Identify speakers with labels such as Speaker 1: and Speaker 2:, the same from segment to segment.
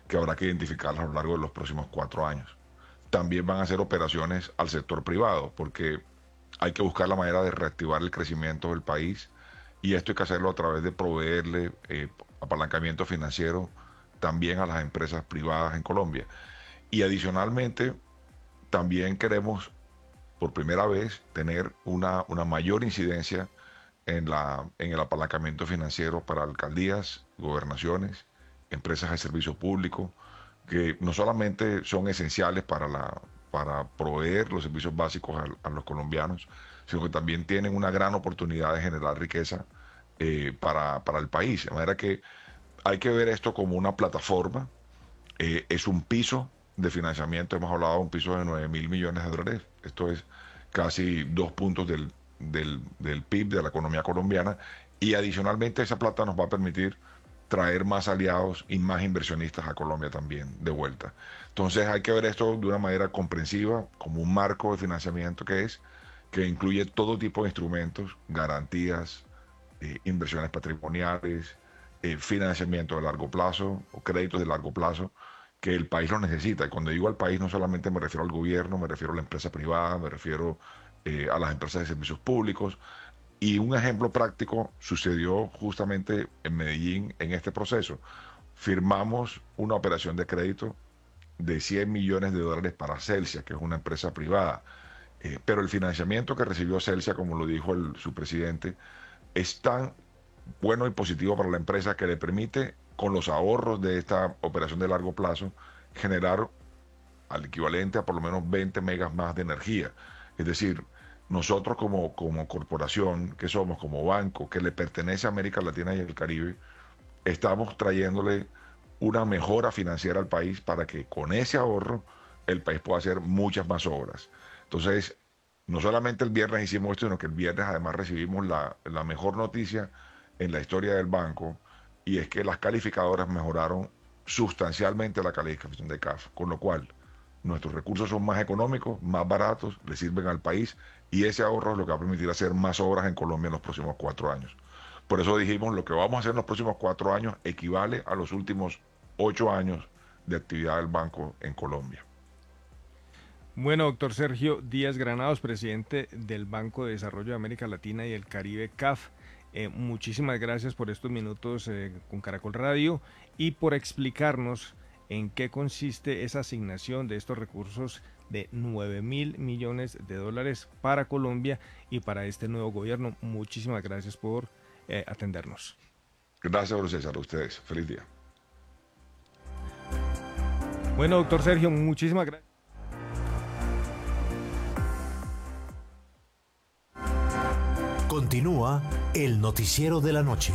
Speaker 1: que habrá que identificarlas a lo largo de los próximos 4 años. También van a hacer operaciones al sector privado, porque hay que buscar la manera de reactivar el crecimiento del país y esto hay que hacerlo a través de proveerle apalancamiento financiero también a las empresas privadas en Colombia. Y adicionalmente, también queremos por primera vez tener una mayor incidencia en el apalancamiento financiero para alcaldías, gobernaciones, empresas de servicio público, que no solamente son esenciales para proveer los servicios básicos a los colombianos, sino que también tienen una gran oportunidad de generar riqueza para el país. De manera que hay que ver esto como una plataforma, es un piso de financiamiento, hemos hablado de un piso de 9.000 millones de dólares, esto es casi 2 puntos del PIB de la economía colombiana, y adicionalmente esa plata nos va a permitir traer más aliados y más inversionistas a Colombia también de vuelta. Entonces hay que ver esto de una manera comprensiva, como un marco de financiamiento que incluye todo tipo de instrumentos, garantías, inversiones patrimoniales, financiamiento de largo plazo o créditos de largo plazo, que el país lo necesita. Y cuando digo al país, no solamente me refiero al gobierno, me refiero a la empresa privada, me refiero a las empresas de servicios públicos. Y un ejemplo práctico sucedió justamente en Medellín en este proceso. Firmamos una operación de crédito de 100 millones de dólares para Celsia, que es una empresa privada. Pero el financiamiento que recibió Celsia, como lo dijo su presidente, es tan bueno y positivo para la empresa que le permite, con los ahorros de esta operación de largo plazo, generar al equivalente a por lo menos 20 megas más de energía. Es decir, nosotros como corporación que somos, como banco que le pertenece a América Latina y el Caribe, estamos trayéndole una mejora financiera al país para que con ese ahorro el país pueda hacer muchas más obras. Entonces, no solamente el viernes hicimos esto, sino que el viernes además recibimos la mejor noticia en la historia del banco, y es que las calificadoras mejoraron sustancialmente la calificación de CAF, con lo cual nuestros recursos son más económicos, más baratos, le sirven al país, y ese ahorro es lo que va a permitir hacer más obras en Colombia en los próximos 4 años. Por eso dijimos, lo que vamos a hacer en los próximos 4 años equivale a los últimos 8 años de actividad del banco en Colombia.
Speaker 2: Bueno, doctor Sergio Díaz Granados, presidente del Banco de Desarrollo de América Latina y el Caribe, CAF. Muchísimas gracias por estos minutos con Caracol Radio y por explicarnos en qué consiste esa asignación de estos recursos de 9.000 millones de dólares para Colombia y para este nuevo gobierno. Muchísimas gracias por atendernos.
Speaker 1: Gracias, Julio César, a ustedes. Feliz día.
Speaker 2: Bueno, doctor Sergio, muchísimas gracias.
Speaker 3: Continúa el noticiero de la noche.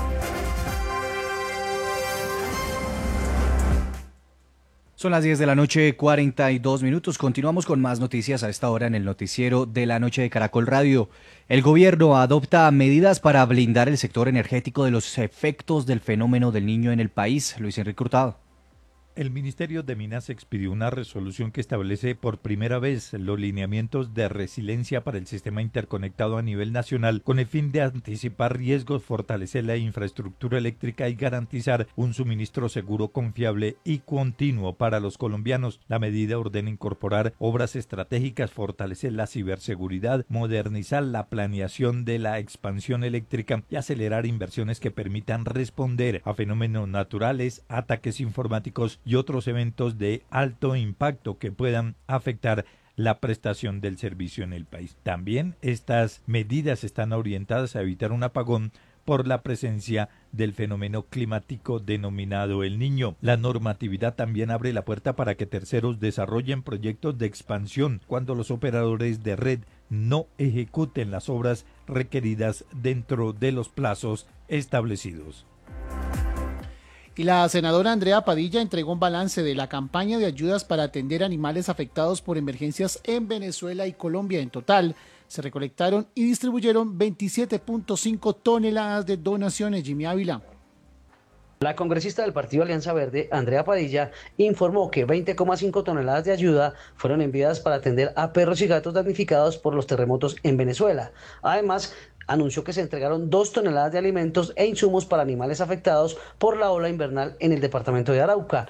Speaker 4: Son las 10 de la noche, 42 minutos. Continuamos con más noticias a esta hora en el noticiero de la noche de Caracol Radio. El gobierno adopta medidas para blindar el sector energético de los efectos del fenómeno del Niño en el país. Luis Enrique Hurtado.
Speaker 5: El Ministerio de Minas expidió una resolución que establece por primera vez los lineamientos de resiliencia para el sistema interconectado a nivel nacional con el fin de anticipar riesgos, fortalecer la infraestructura eléctrica y garantizar un suministro seguro, confiable y continuo para los colombianos. La medida ordena incorporar obras estratégicas, fortalecer la ciberseguridad, modernizar la planeación de la expansión eléctrica y acelerar inversiones que permitan responder a fenómenos naturales, ataques informáticos y otros eventos de alto impacto que puedan afectar la prestación del servicio en el país. También estas medidas están orientadas a evitar un apagón por la presencia del fenómeno climático denominado El Niño. La normatividad también abre la puerta para que terceros desarrollen proyectos de expansión cuando los operadores de red no ejecuten las obras requeridas dentro de los plazos establecidos.
Speaker 6: Y la senadora Andrea Padilla entregó un balance de la campaña de ayudas para atender animales afectados por emergencias en Venezuela y Colombia. En total, se recolectaron y distribuyeron 27.5 toneladas de donaciones. Jimmy Ávila.
Speaker 7: La congresista del Partido Alianza Verde, Andrea Padilla, informó que 20,5 toneladas de ayuda fueron enviadas para atender a perros y gatos damnificados por los terremotos en Venezuela. Además, anunció que se entregaron 2 toneladas de alimentos e insumos para animales afectados por la ola invernal en el departamento de Arauca.